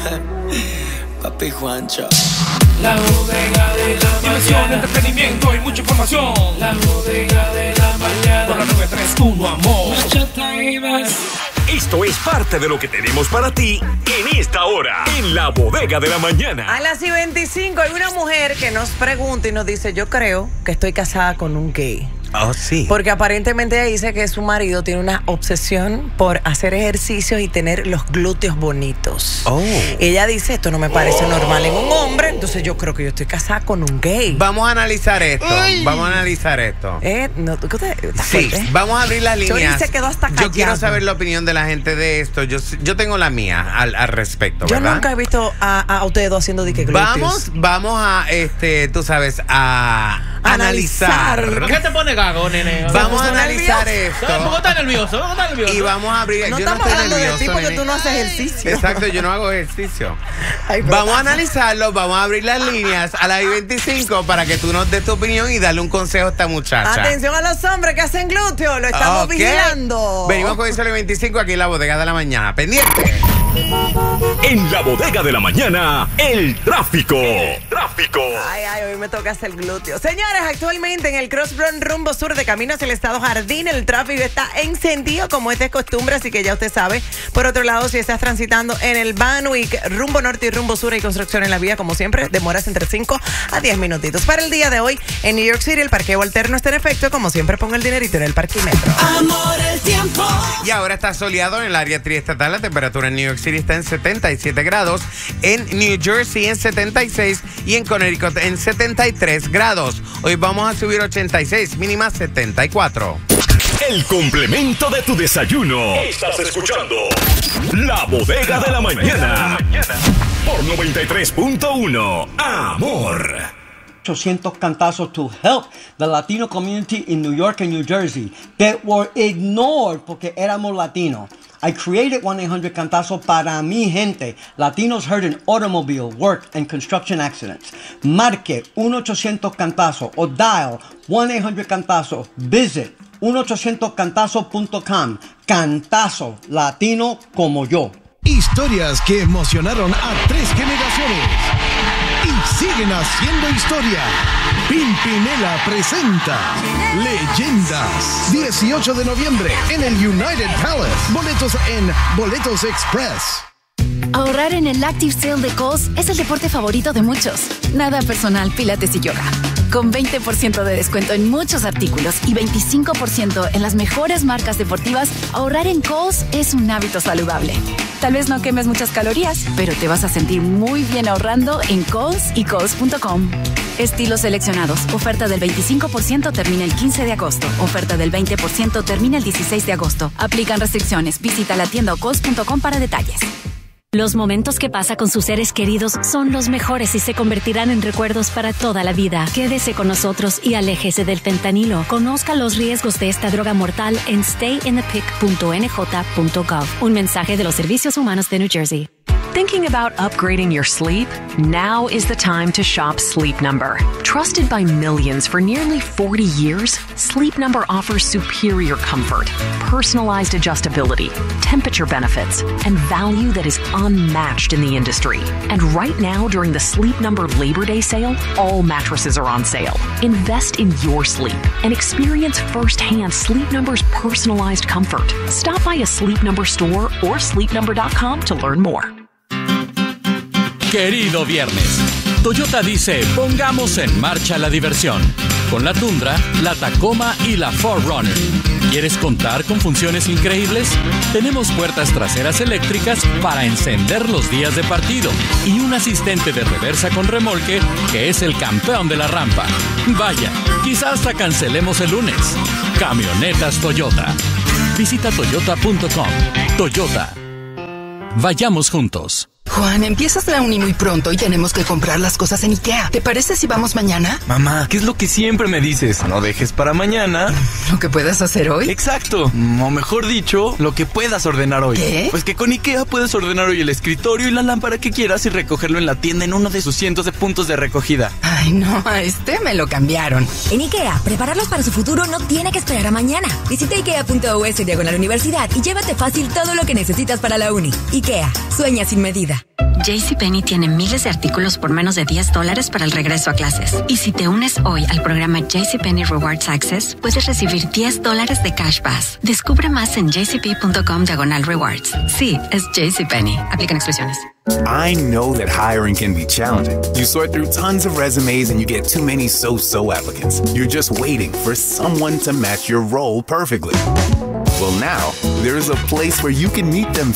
Papi Juancho. La bodega de la Diversión, mañana. entretenimiento y mucha información. La bodega de la mañana. Por la 931 Amor. Bachata y más. Esto es parte de lo que tenemos para ti en esta hora, en la bodega de la mañana. A las 25 hay una mujer que nos pregunta y nos dice, yo creo que estoy casada con un gay. Oh, sí. Porque aparentemente ella dice que su marido tiene una obsesión por hacer ejercicios y tener los glúteos bonitos. Oh. Ella dice, esto no me parece normal en un hombre, entonces yo creo que yo estoy casada con un gay. Vamos a analizar esto. Vamos a analizar esto. No, ¿qué usted está Sí, fuerte? vamos a abrir las Chori líneas. se quedó hasta Yo callado. quiero saber la opinión de la gente de esto. Yo tengo la mía al respecto, Yo ¿verdad? nunca he visto a ustedes dos haciendo dique glúteos. Vamos a, tú sabes, a analizar. ¿Por qué te pone gago, nene? Vamos a puso analizar nervioso. esto. ¿Por qué estás nervioso? ¿Por qué estás nervioso? Y vamos a abrir. No yo no estamos estoy hablando de nervioso, ti porque nene. tú no haces ejercicio. Exacto, yo no hago ejercicio. Ay, pero- Vamos a analizarlo, vamos a abrir las líneas a las 25 para que tú nos des tu opinión y darle un consejo a esta muchacha. Atención a los hombres que hacen glúteos, lo estamos Ok. vigilando. Venimos con eso a las 25 aquí en la bodega de la mañana. Pendiente. En la bodega de la mañana, el tráfico. Ay, hoy me toca hacer glúteo. Señores, actualmente en el Cross Run rumbo sur de camino hacia el estado Jardín, el tráfico está encendido como es de costumbre, así que ya usted sabe. Por otro lado, si estás transitando en el Banwick, rumbo norte y rumbo sur, hay construcción en la vía, como siempre, demoras entre 5 a 10 minutitos. Para el día de hoy, en New York City, el parqueo alterno está en efecto, como siempre, ponga el dinerito en el parquímetro. Amor, el tiempo. Y ahora está soleado en el área triestatal. La temperatura en New York City está en 77 grados. En New Jersey en 76 y en Connecticut en 73 grados. Hoy vamos a subir 86, mínima 74. El complemento de tu desayuno. Estás escuchando La Bodega de la Mañana. Por 93.1 Amor. 800 cantazos to help the Latino community in New York and New Jersey that were ignored porque éramos latinos. I created 1-800 Cantazo para mi gente, Latinos hurt in automobile, work, and construction accidents. Marque 1-800 Cantazo o dial 1-800 Cantazo. Visit 1-800cantazo.com. Cantazo, latino como yo. Historias que emocionaron a 3 generaciones y siguen haciendo historia. Pimpinela presenta Leyendas. 18 de noviembre en el United Palace. Boletos en Boletos Express. Ahorrar en el Active Sale de Kohl's es el deporte favorito de muchos. Nada personal, pilates y yoga. Con 20% de descuento en muchos artículos y 25% en las mejores marcas deportivas, ahorrar en Kohl's es un hábito saludable. Tal vez no quemes muchas calorías, pero te vas a sentir muy bien ahorrando en Kohl's y Kohl's.com. Estilos seleccionados. Oferta del 25% termina el 15 de agosto. Oferta del 20% termina el 16 de agosto. Aplican restricciones. Visita la tienda o Kohl's.com para detalles. Los momentos que pasa con sus seres queridos son los mejores y se convertirán en recuerdos para toda la vida. Quédese con nosotros y aléjese del fentanilo. Conozca los riesgos de esta droga mortal en stayinthepic.nj.gov. Un mensaje de los Servicios Humanos de New Jersey. Thinking about upgrading your sleep? Now is the time to shop Sleep Number. Trusted by millions for nearly 40 years, Sleep Number offers superior comfort, personalized adjustability, temperature benefits, and value that is unmatched in the industry. And right now, during the Sleep Number Labor Day sale, all mattresses are on sale. Invest in your sleep and experience firsthand Sleep Number's personalized comfort. Stop by a Sleep Number store or sleepnumber.com to learn more. Querido viernes, Toyota dice, pongamos en marcha la diversión. Con la Tundra, la Tacoma y la 4Runner. ¿Quieres contar con funciones increíbles? Tenemos puertas traseras eléctricas para encender los días de partido y un asistente de reversa con remolque que es el campeón de la rampa. Vaya, quizás hasta cancelemos el lunes. Camionetas Toyota. Visita toyota.com. Toyota. Vayamos juntos. Juan, empiezas la uni muy pronto y tenemos que comprar las cosas en IKEA. ¿Te parece si vamos mañana? Mamá, ¿qué es lo que siempre me dices? No dejes para mañana ¿Lo que puedas hacer hoy? Exacto, o mejor dicho, lo que puedas ordenar hoy. ¿Qué? Pues que con IKEA puedes ordenar hoy el escritorio y la lámpara que quieras y recogerlo en la tienda en uno de sus cientos de puntos de recogida. Ay, no, a este me lo cambiaron. En IKEA, prepararlos para su futuro no tiene que esperar a mañana. Visita ikea.us/universidad y llévate fácil todo lo que necesitas para la uni. IKEA, sueña sin medida. JCPenney tiene miles de artículos por menos de $10 para el regreso a clases. Y si te unes hoy al programa JCPenney Rewards Access, puedes recibir $10 de Cash Pass. Descubre más en jcp.com/rewards. Sí, es JCPenney. Aplican exclusiones. I know that hiring can be challenging. You sort through tons of resumes and you get too many so-so applicants. You're just waiting for someone to match your role perfectly. Well, now, there's a place where you can meet them